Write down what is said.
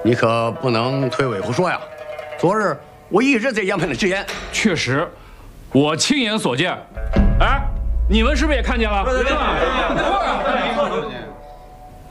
你可不能推诿胡说呀！昨日我一直在杨盘的直言。 确实，我亲眼所见。哎，你们是不是也看见了？对。